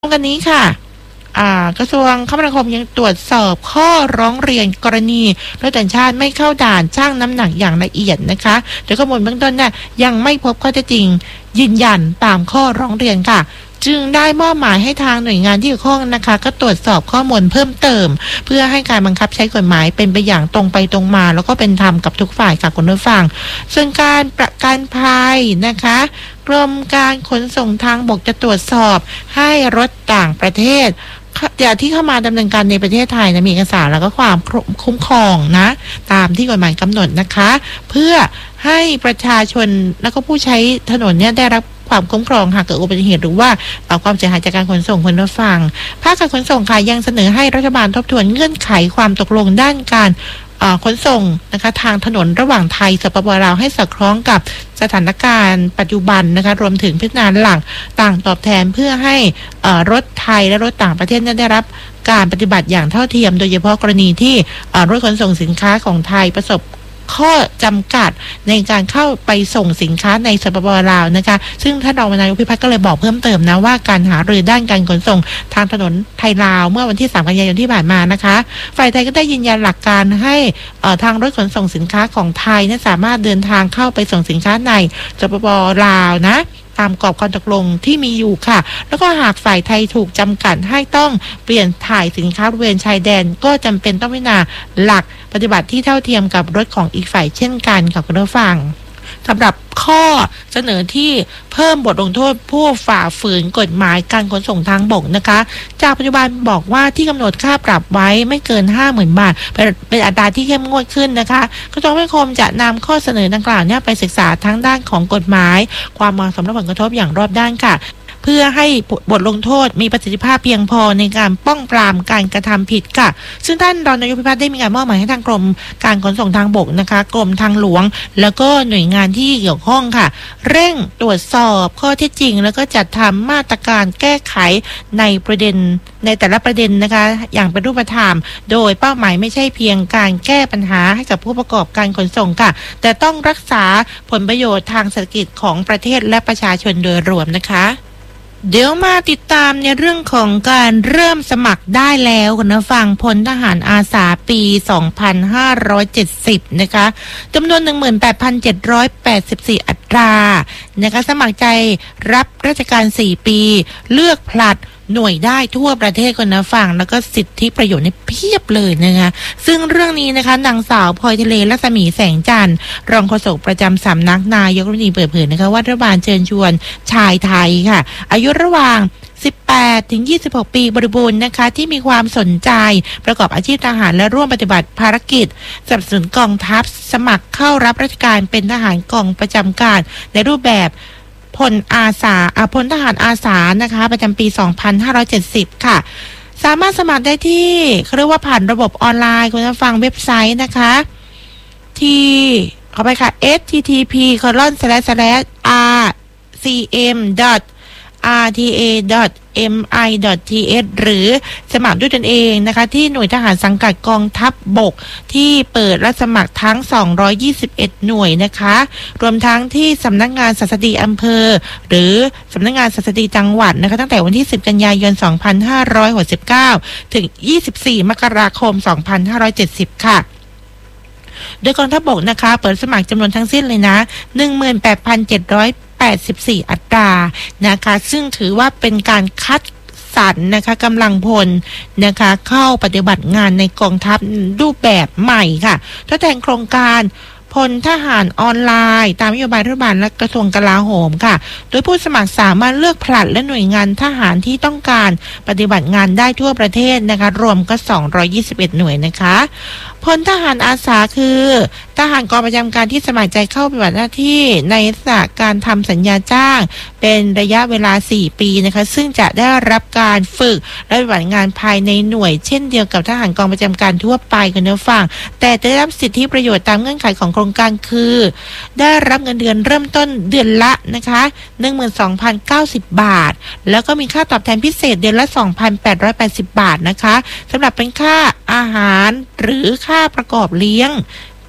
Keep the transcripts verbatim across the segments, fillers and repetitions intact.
กันนี้ค่ะกระทรวงคมนาคมยังตรวจสอบข้อร้องเรียนกรณีรถต่างชาติไม่เข้าด่านชั่งน้ำหนักอย่างละเอียดนะคะโดยข้อมูลเบื้องต้นเนี่ยยังไม่พบข้อเท็จจริงยืนยันตามข้อร้องเรียนค่ะจึงได้มอบหมายให้ทางหน่วยงานที่เกี่ยวข้องนะคะก็ตรวจสอบข้อมูลเพิ่มเติมเพื่อให้การบังคับใช้กฎหมายเป็นไปอย่างตรงไปตรงมาแล้วก็เป็นธรรมกับทุกฝ่ายค่ะคุณผู้ฟังส่วนการประกันภัยนะคะกรมการขนส่งทางบกจะตรวจสอบให้รถต่างประเทศอย่างที่เข้ามาดำเนินการในประเทศไทยนะมีเอกสารแล้วก็ความคุ้มครองนะตามที่กฎหมายกำหนดนะคะเพื่อให้ประชาชนแล้วก็ผู้ใช้ถนนเนี่ยได้รับความคุ้มครองหากเกิดอุบัติเหตุหรือว่าความเสียหายจากการขนส่งคนรับฟังภาคการขนส่งค่ะยังเสนอให้รัฐบาลทบทวนเงื่อนไขความตกลงด้านการขนส่งนะคะทางถนนระหว่างไทยสปป.ลาวให้สอดคล้องกับสถานการณ์ปัจจุบันนะคะรวมถึงพิจารณาหลักต่างตอบแทนเพื่อให้รถไทยและรถต่างประเทศได้รับการปฏิบัติอย่างเท่าเทียมโดยเฉพาะกรณีที่รถขนส่งสินค้าของไทยประสบข้อจำกัดในการเข้าไปส่งสินค้าในสปป.ลาวนะคะซึ่งท่านรองนายกพิพัฒน์ก็เลยบอกเพิ่มเติมนะว่าการหารือด้านการขนส่งทางถนนไทยลาวเมื่อวันที่สามกันยายนที่ผ่านมานะคะฝ่ายไทยก็ได้ยืนยันหลักการให้ทางรถขนส่งสินค้าของไทยนั้นสามารถเดินทางเข้าไปส่งสินค้าในสปป.ลาวนะตามกรอบการตกลงที่มีอยู่ค่ะแล้วก็หากฝ่ายไทยถูกจำกัดให้ต้องเปลี่ยนถ่ายสินค้าบริเวณชายแดนก็จำเป็นต้องพิจารณาหลักปฏิบัติที่เท่าเทียมกับรถของอีกฝ่ายเช่นกันค่ะคุณผู้ฟังสำหรับข้อเสนอที่เพิ่มบทลงโทษผู้ฝ่าฝืนกฎหมายการขนส่งทางบกนะคะจากปัจจุบันบอกว่าที่กำหนดค่าปรับไว้ไม่เกิน ห้าหมื่น บาทเป็นอัตราที่เข้มงวดขึ้นนะคะกระทรวงคมนาคมจะนำข้อเสนอดังกล่าวนี้ไปศึกษาทั้งด้านของกฎหมายความเหมาะสมและผลกระทบอย่างรอบด้านค่ะเพื่อให้บทลงโทษมีประสิทธิภาพเพียงพอในการป้องปรามการกระทำผิดค่ะซึ่งท่านรองนายกพิพัฒน์ได้มีการมอบหมายให้ทางกรมการขนส่งทางบกนะคะกรมทางหลวงแล้วก็หน่วยงานที่เกี่ยวข้องค่ะเร่งตรวจสอบข้อเท็จจริงแล้วก็จัดทำมาตรการแก้ไขในประเด็นในแต่ละประเด็นนะคะอย่างเป็นรูปธรรมโดยเป้าหมายไม่ใช่เพียงการแก้ปัญหาให้กับผู้ประกอบการขนส่งค่ะแต่ต้องรักษาผลประโยชน์ทางเศรษฐกิจของประเทศและประชาชนโดยรวมนะคะเดี๋ยวมาติดตามในเรื่องของการเริ่มสมัครได้แล้วคุณผู้ฟังพลทหารอาสาปี สองพันห้าร้อยเจ็ดสิบ นะคะจำนวน หนึ่งหมื่นแปดพันเจ็ดร้อยแปดสิบสี่ อัตรานะคะสมัครใจรับราชการ สี่ ปีเลือกผลัดหน่วยได้ทั่วประเทศคนนะฟังแล้วก็สิทธิประโยชน์เนี่ยเพียบเลยนะคะซึ่งเรื่องนี้นะคะนางสาวพลอยทะเลรัศมีแสงจันทร์รองโฆษกประจำสำนักนายกรัฐมนตรีเปิดเผยนะคะว่ารัฐบาลเชิญชวนชายไทยค่ะอายุระหว่างสิบแปดถึงยี่สิบหก ปีบริบูรณ์นะคะที่มีความสนใจประกอบอาชีพทหารและร่วมปฏิบัติภารกิจสนับสนุนกองทัพสมัครเข้ารับราชการเป็นทหารกองประจำการในรูปแบบพลอาสาพลทหารอาสานะคะประจำปี สองพันห้าร้อยเจ็ดสิบ ค่ะสามารถสมัครได้ที่เขาเรียกว่าผ่านระบบออนไลน์คุณผู้ฟังเว็บไซต์นะคะที่เข้าไปค่ะ เอช ที ที พี คอลอน สแลช สแลช อาร์ ซี เอ็ม ดอท อาร์ ที เอ ดอท เอ็ม ไอ ดอท ที เอส หรือสมัครด้วยตนเองนะคะที่หน่วยทหารสังกัดกองทัพบกที่เปิดรับสมัครทั้งสองร้อยยี่สิบเอ็ดหน่วยนะคะรวมทั้งที่สำนักงานศัสดีอำเภอหรือสำนักงานศัสดีจังหวัดนะคะตั้งแต่วันที่สิบกันยายนสองพันห้าร้อยหกสิบเก้าถึงยี่สิบสี่มกราคมสองพันห้าร้อยเจ็ดสิบค่ะโดยกองทัพบกนะคะเปิดสมัครจำนวนทั้งสิ้นเลยนะ หนึ่งหมื่นแปดพันเจ็ดร้อยแปดสิบสี่ อัตรานะคะซึ่งถือว่าเป็นการคัดสรรนะคะกำลังพลนะคะเข้าปฏิบัติงานในกองทัพรูปแบบใหม่ค่ะทดแทนโครงการพลทหารออนไลน์ตามนโยบายรัฐบาลและกระทรวงกลาโหมค่ะโดยผู้สมัครสามารถเลือกผลัดและหน่วยงานทหารที่ต้องการปฏิบัติงานได้ทั่วประเทศนะคะรวมก็สองร้อยยี่สิบเอ็ดหน่วยนะคะพลทหารอาสาคือทหารกองประจำการที่สมัครใจเข้าปฏิบัติหน้าที่ในลักษณะการทำสัญญาจ้างเป็นระยะเวลาสี่ปีนะคะซึ่งจะได้รับการฝึกและปฏิบัติงานภายในหน่วยเช่นเดียวกับทหารกองประจำการทั่วไปคุณผู้ฟังแต่จะได้รับสิทธิประโยชน์ตามเงื่อนไขของโครงการคือได้รับเงินเดือนเริ่มต้นเดือนละนะคะ หนึ่งหมื่นสองพันเก้าสิบ บาทแล้วก็มีค่าตอบแทนพิเศษเดือนละ สองพันแปดร้อยแปดสิบ บาทนะคะสำหรับเป็นค่าอาหารหรือค่าประกอบเลี้ยง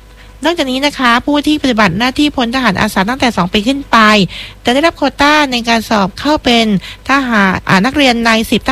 นอกจากนี้นะคะผู้ที่ปฏิบัติหน้าที่พลทหารอาสาตั้งแต่สองปีขึ้นไปจะได้รับโควต้าในการสอบเข้าเป็นทหารนักเรียนนายสิบ